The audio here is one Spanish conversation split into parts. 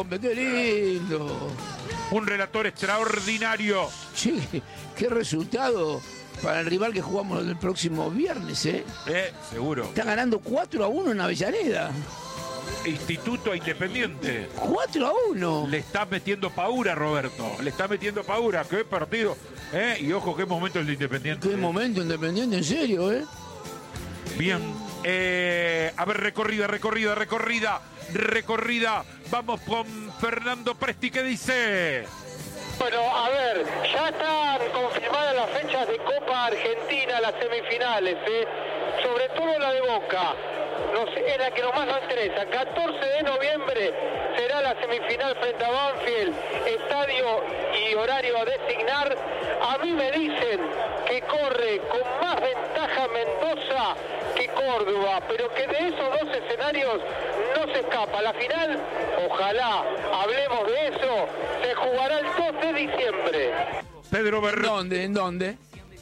hombre, qué lindo. Un relator extraordinario. Che, qué resultado para el rival que jugamos el próximo viernes, ¿eh? Seguro. Está ganando 4-1 en Avellaneda. Instituto a Independiente. 4-1. Le está metiendo paura, Roberto. Le está metiendo paura. Qué partido. Y ojo, qué momento el de Independiente. Qué momento Independiente, en serio, ¿eh? Bien. A ver, recorrida. Vamos con Fernando Presti, ¿qué dice? Bueno, a ver, ya están confirmadas las fechas de Copa Argentina, las semifinales, sobre todo la de Boca. Es la que nomás nos interesa. 14 de noviembre será la semifinal frente a Banfield. Estadio y horario a designar. A mí me dicen que corre con más ventaja Mendoza que Córdoba, pero que de esos dos escenarios no se escapa. La final, ojalá hablemos de eso, se jugará el 2 de diciembre. Pedro Berrón. ¿Dónde? ¿En dónde?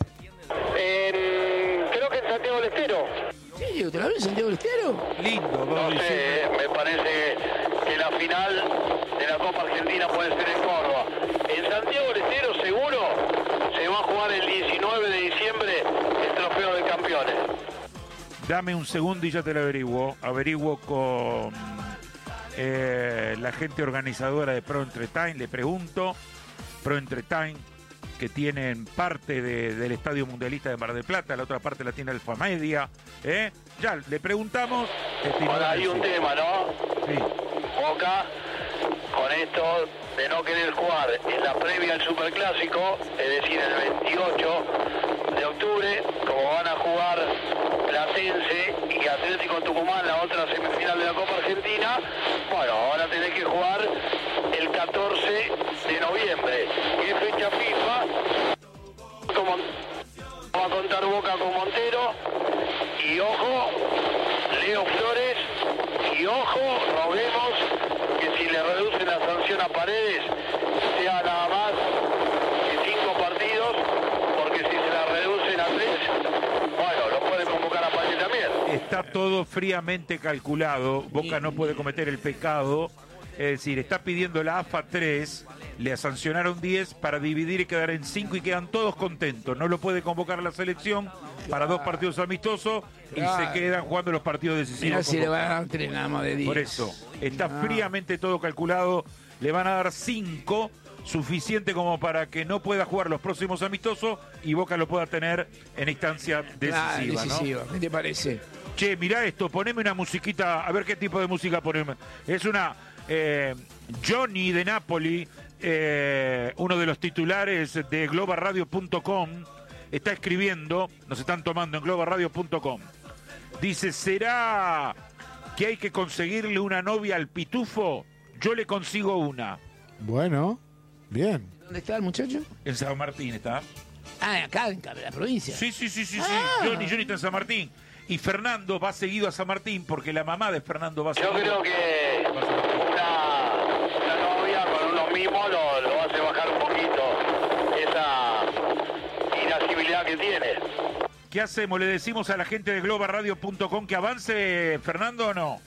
Creo que en Santiago del Estero. Sí, ¿otra vez en Santiago del Estero? Lindo, No sé, me parece que la final de la Copa Argentina puede ser en Córdoba. En Santiago del Estero seguro se va a jugar el 19 de diciembre el trofeo de campeones. Dame un segundo y ya te lo averiguo. Averiguo con la gente organizadora de Pro Entertain. Le pregunto, Pro Entertain, que tienen parte del Estadio Mundialista de Mar del Plata, la otra parte la tiene Alfa Media. Ya le preguntamos. Ahora hay un tema, ¿no? Sí. Boca, con esto de no querer jugar en la previa al Superclásico, es decir, el 28 de octubre, como van a jugar Platense y Atlético Tucumán, la otra semifinal de la Copa Argentina, bueno, van a tener que jugar el 14 de noviembre. ¿Qué fecha FIFA? Como va a contar Boca con Montero, y ojo, Leo Flores, y ojo, roguemos que si le reducen la sanción a Paredes, sea nada más que 5 partidos, porque si se la reducen a 3, bueno, lo pueden convocar a Paredes también. Está todo fríamente calculado. Boca no puede cometer el pecado. Es decir, está pidiendo la AFA 3, le sancionaron 10 para dividir y quedar en 5 y quedan todos contentos. No lo puede convocar la selección para 2 partidos amistosos y se quedan jugando los partidos decisivos. Mira si le van a dar 3 nada más de 10. Por eso, está fríamente todo calculado. Le van a dar 5, suficiente como para que no pueda jugar los próximos amistosos y Boca lo pueda tener en instancia decisiva, decisiva. ¿no? ¿Qué te parece? Che, mirá esto, poneme una musiquita, a ver qué tipo de música poneme. Es una Johnny de Napoli, uno de los titulares de globalradio.com, está escribiendo, nos están tomando en globalradio.com. Dice, ¿será que hay que conseguirle una novia al pitufo? Yo le consigo una. Bueno, bien. ¿Dónde está el muchacho? En San Martín está. Acá en la provincia. Sí. Johnny está en San Martín. Y Fernando va seguido a San Martín porque la mamá de Fernando va Yo seguido. creo que una novia con unos mimos lo hace bajar un poquito esa irascibilidad que tiene. ¿Qué hacemos? ¿Le decimos a la gente de globalradio.com que avance, Fernando, o no?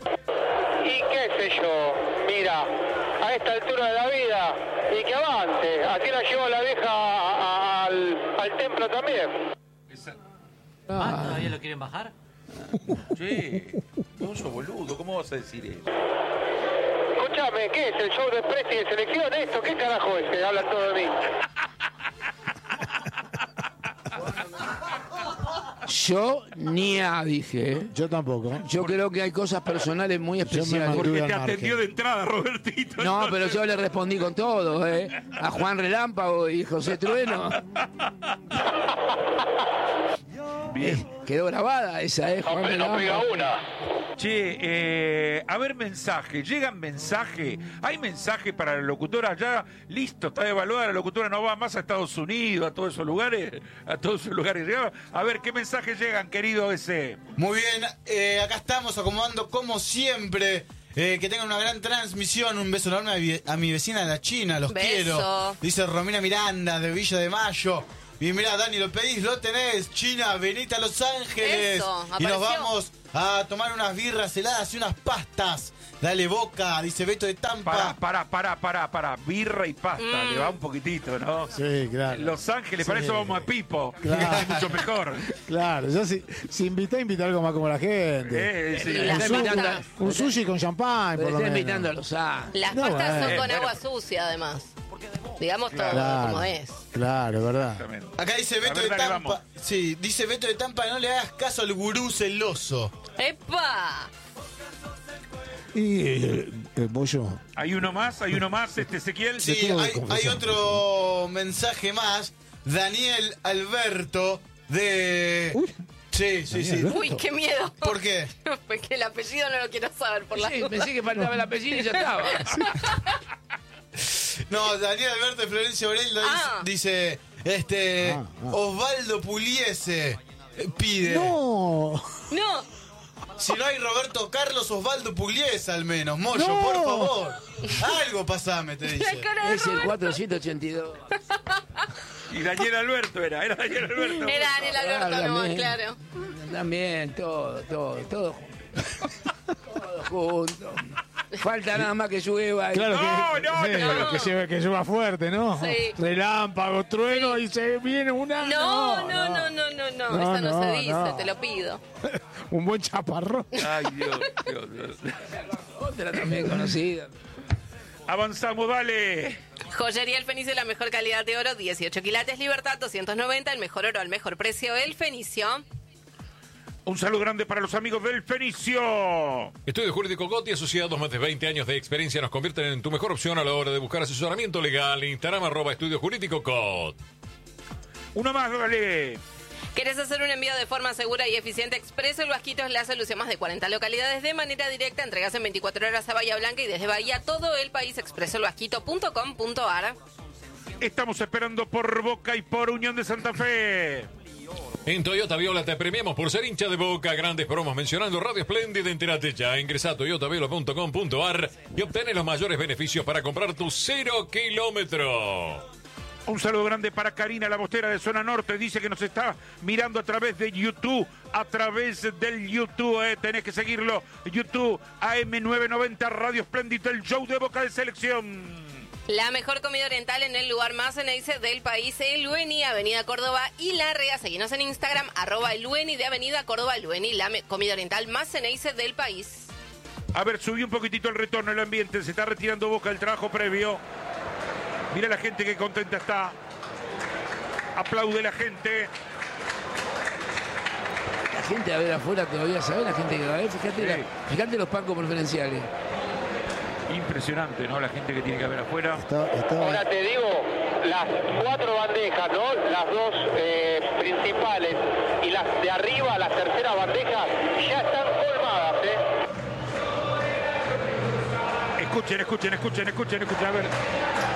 Y qué sé yo, mira, a esta altura de la vida, y que avance. Así la llevo a la vieja al templo también. ¿Todavía lo quieren bajar? Che, vos sos boludo, ¿cómo vas a decir eso? Escúchame, ¿qué es el show de Presti de selección esto? ¿Qué carajo es que hablan todo de mí? Yo ni dije, ¿eh? Yo tampoco. Yo creo que hay cosas personales muy especiales. Porque al te margen. atendió de entrada, Robertito. No, entonces. pero yo le respondí con todo, ¿eh? A Juan Relámpago y José Trueno. Bien. Quedó grabada esa, ¿eh? Juan No pega Relámpago. una. Che, a ver mensajes, llegan mensajes, hay mensajes para la locutora ya, listo, está evaluada, la locutora no va más a Estados Unidos, a todos esos lugares, llega. A ver, ¿qué mensajes llegan, querido ese? Muy bien, acá estamos acomodando como siempre. Que tengan una gran transmisión. Un beso enorme a mi vecina de la China, los Beso. quiero. Dice Romina Miranda de Villa de Mayo. Y mirá, Dani, lo pedís, lo tenés. China, venite a Los Ángeles. Eso, y nos apareció. vamos a tomar unas birras heladas y unas pastas Dale Boca, dice Beto de Tampa. Para. Birra y pasta, le va un poquitito, ¿no? Sí, claro. Los Ángeles, Sí. para eso vamos a Pipo. Claro. Es mucho mejor. Claro, yo si invita algo más como la gente. Sí. Las pastas- Un sushi con champán, por lo Está menos. invitando a los Ángeles. Las No, pastas son bueno. con agua sucia, además. Digamos todo Claro, como es. claro, es verdad. Exactamente. Acá dice Beto A ver, de dale, Tampa. vamos. Sí, dice Beto de Tampa, no le hagas caso al gurú celoso. ¡Epa! Y el pollo. Hay uno más, Ezequiel. Sí, tengo que hay confesar. otro mensaje más. Daniel Alberto de... Uy. Sí. Alberto. Uy, qué miedo. ¿Por qué? Porque el apellido no lo quiero saber por la Sí, duda. pensé que faltaba el apellido y ya estaba. No, Daniel Alberto de Florencia Aurelio dice, Osvaldo Puliese pide. No. No, Si no hay Roberto Carlos, Osvaldo Pugliese al menos. Moyo, No. por favor. Algo pasame, te la dice. cara de Es el Roberto. 482. Y Daniel Alberto era Daniel Alberto. Era Daniel Alberto, no, claro. También, todo junto. Todo junto. Falta nada más que llueva. Claro No, que llueva fuerte, ¿no? Sí. Relámpago, trueno y se viene una. No, eso no se dice, no. te lo pido. Un buen chaparrón. Ay, Dios. Otra también conocida. Avanzamos, dale. Joyería El Fenicio, la mejor calidad de oro, 18 quilates, Libertad 290, el mejor oro al mejor precio, El Fenicio. Un saludo grande para los amigos del Fenicio. Estudio Jurídico Gotti, asociados, más de 20 años de experiencia, nos convierten en tu mejor opción a la hora de buscar asesoramiento legal. Instagram @Estudio Jurídico Cot. Uno más, dale. ¿Querés hacer un envío de forma segura y eficiente? Expreso El Vasquito es la solución. Más de 40 localidades de manera directa. Entregas en 24 horas a Bahía Blanca y desde Bahía todo el país. expresoelvasquito.com.ar. Estamos esperando por Boca y por Unión de Santa Fe. En Toyota Viola te premiamos por ser hincha de Boca. Grandes promos mencionando Radio Espléndida. Entérate ya. Ingresa a toyotaviola.com.ar y obtén los mayores beneficios para comprar tu 0 kilómetro. Un saludo grande para Karina, la bostera de Zona Norte. Dice que nos está mirando a través de YouTube. A través del YouTube, tenés que seguirlo. YouTube, AM990, Radio Espléndida, el show de Boca de Selección. La mejor comida oriental en el lugar más ceneice del país, El Lueni, Avenida Córdoba y Larrea. Seguinos en Instagram, @El Lueni de Avenida Córdoba, El Lueni, la comida oriental más ceneice del país. A ver, subí un poquitito el retorno, el ambiente. Se está retirando Boca el trabajo previo. Mira la gente que contenta está. Aplaude la gente. La gente a ver afuera todavía, ¿sabes? La gente que va a ver, fíjate, Sí. fíjate los bancos preferenciales. Impresionante, ¿no? La gente que tiene que haber afuera. Ahora te digo, las 4 bandejas, ¿no? Las dos principales y las de arriba, las terceras bandejas, ya están colmadas, Escuchen. A ver.